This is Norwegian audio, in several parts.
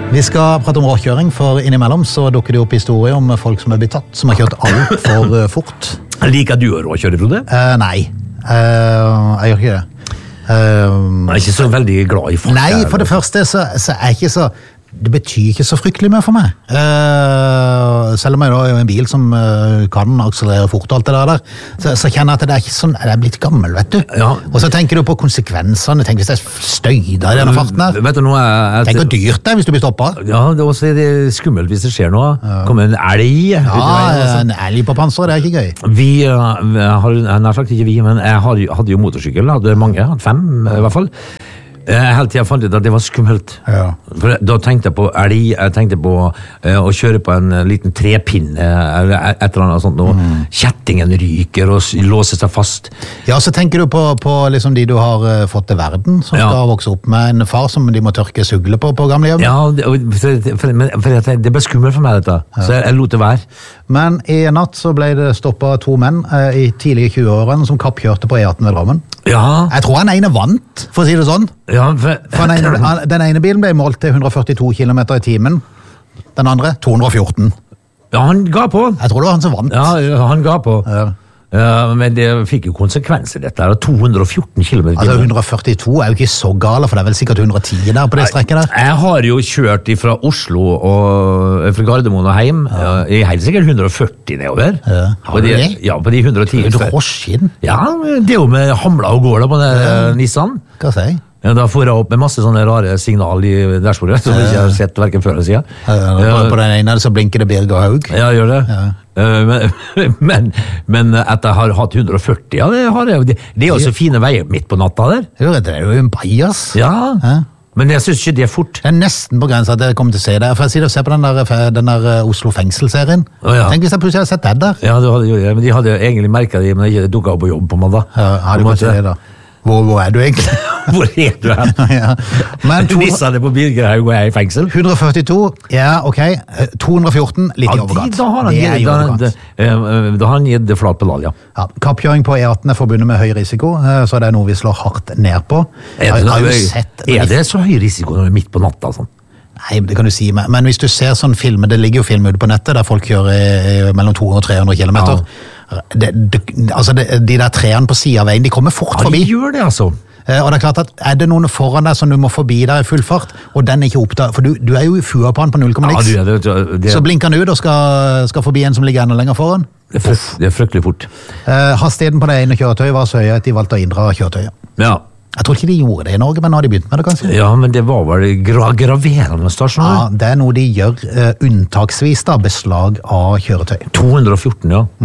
Vi skal prate om råkjøring, for innimellom så dukker det opp historier om folk som blitt tatt, som har kjørt alt for fort. Liker du å råkjøre, Frode? Nei, jeg gjør ikke det. Jeg er ikke så veldig glad i fart. Nei, for det første så er jeg ikke så... Det betyr ikke så fryktelig mye for meg. Selv om jeg da er en bil som kan akselerere fort og alt det der, så kjenner jeg at det er ikke sånn, jeg er blitt gammel, vet du. Ja. Og så tenker du på konsekvensene, tenk hvis jeg støyder i denne farten her. Vet du noe? Tenk hvor dyrt det er hvis du blir stoppet. Ja, det er også skummelt hvis det skjer noe. Kommer en elg. Ja, en elg på panseret, det er ikke gøy. Vi har, nær sagt ikke vi, men jeg hadde jo motorsykkel, hadde mange, 5 i hvert fall. Hele tiden fant jeg ut at det var skummelt. Ja. For da tenkte jeg på elg, jeg tenkte på å kjøre på en liten trepinne eller et eller annet sånt, og kjettingen ryker og låser seg fast. Ja, så tenker du på liksom de du har fått til verden, som skal vokse opp med en far som de må tørke sugle på gamlehjem. Ja, for det ble skummelt for meg dette, så jeg lot det være. Men i natt så ble det stoppet 2 menn i tidlige 20-årene som kappkjørte på E18 ved Drammen. Ja. Jeg tror han ene vant, for å si det sånn. Ja, den ene bilen ble målt til 142 km i timen, den andre 214. Ja, han ga på. Jeg tror det var han som vant. Ja, han ga på. Men det fikk jo konsekvenser dette her, 214 km. Altså 142 er jo ikke så gale, for det er vel sikkert 110 der på det strekket der. Jeg har jo kjørt fra Oslo og fra Gardermoen og hjem, i helt sikkert 140 nedover. Har du det? Ja, på de 110. Drosjen? Ja, det er jo med hamla og gårda på den Nissan. Hva sier jeg? Ja, da får jeg opp med masse sånne rare signal i dashbordet, som jeg ikke har sett hverken før eller siden. På den ene så blinker det Birger Haug. Ja, gjør det. Men at jeg har hatt 140, ja, det har jeg. Det er jo så fine veier midt på natta der. Jo, det er jo en bajas. Ja, men jeg synes ikke det er fort. Det er nesten på grensen at jeg kommer til å se det. For jeg sier å se på den der Oslo Fengsel-serien. Tenk hvis jeg plutselig hadde sett det der. Ja, men de hadde egentlig merket det, men de dukket opp på jobb på mandag. Ja, du måtte det da. Hvor er du egentlig? Hvor er du her? Men du visste det på Birgerhaug og jeg i fengsel. 142, ja, ok. 214, litt i overkant. Da har han gitt det flat på lal, ja. Kappkjøring på E18 er forbundet med høy risiko, så det er noe vi slår hardt ned på. Er det så høy risiko når det er midt på natta? Sånn? Nei, det kan du si, men hvis du ser sånn filmer, det ligger jo film ute på nettet, der folk kjører mellom 200 og 300 kilometer. De der trærne på siden av veien, de kommer fort forbi. Ja, de gjør det, altså. Og det er klart at er det noen foran deg som du må forbi der i full fart, og den ikke oppdager, for du er jo i fua på han på 0,x, så blinker han ut og skal forbi en som ligger enda lenger foran. Det er fryktelig fort. Hastigheten på det ene kjøretøyet var så høy at de valgte å inndra kjøretøyet. Ja. Jeg tror ikke de gjorde det i Norge, men nå har de begynt med det, kanskje. Ja, men det var vel graverende stasjoner. Ja, det er noe de gjør unntaksvis da, beslag av kjøretøy. 214, ja.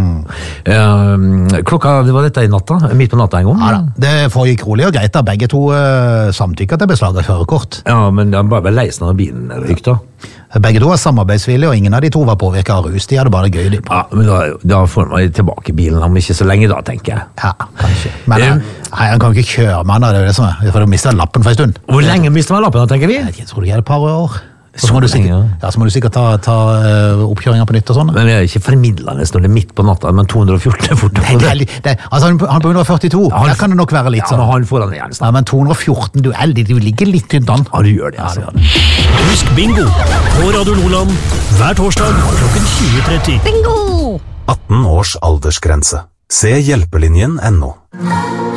Klokka, det var dette i natta, midt på natta en gang? Ja da, det foregikk rolig og greit da, begge to samtykker til beslag av førerkort. Ja, men de var vel leisen av bilen røyk da? Begge to var samarbeidsvillige, og ingen av de to var påvirket av rus. De hadde bare gøy. Ja, men da får man tilbake bilen om ikke så lenge da, tenker jeg. Ja, kanskje. Men han kan jo ikke kjøre med han, det er det som er. For du mistet lappen for en stund. Hvor lenge mistet man lappen da, tenker vi? Jeg tror det er et par år. Så må du sikkert ta oppkjøringer på nytt og sånn. Men det er ikke formidlende når det er midt på natta, men 214 er fort. Altså han på 142, der kan det nok være litt sånn. Ja, han får han igjen. Ja, men 214, du ligger litt tynt an. Ja, du gjør det, altså. Husk bingo på Radio Nordland hver torsdag klokken 20:30. Bingo! 18 års aldersgrense. Se hjelpelinjen.no.